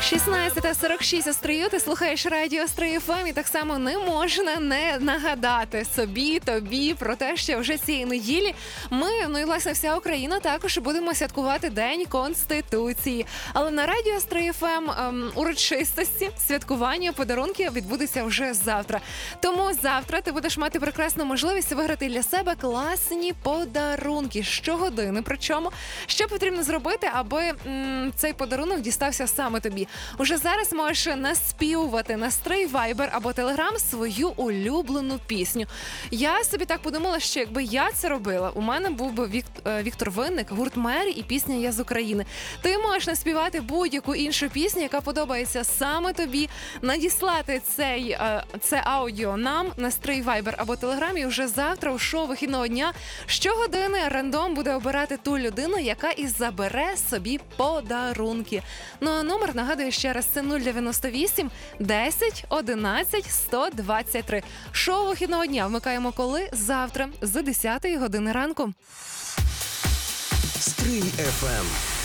16:46 Острию, ти слухаєш радіо Острий ФМ, і так само не можна не нагадати собі, тобі про те, що вже цієї неділі ми, і власне вся Україна також будемо святкувати День Конституції. Але на радіо Острий ФМ урочистості, святкування, подарунки відбудеться вже завтра. Тому завтра ти будеш мати прекрасну можливість виграти для себе класні подарунки щогодини. Причому, що потрібно зробити, аби цей подарунок дістався саме тобі. Уже зараз можеш наспівувати на Стрий, Вайбер або Телеграм свою улюблену пісню. Я собі так подумала, що якби я це робила, у мене був би Віктор Винник, гурт Мері і пісня «Я з України». Ти можеш наспівати будь-яку іншу пісню, яка подобається саме тобі, надіслати це аудіо нам на Стрий, Вайбер або Телеграм, і вже завтра у шоу вихідного дня щогодини рандом буде обирати ту людину, яка і забере собі подарунки. Ну а номер, нагадую ще раз, це 098 10 11 123. Шоу вихідного дня вмикаємо коли? Завтра з 10 години ранку. Стрий ФМ.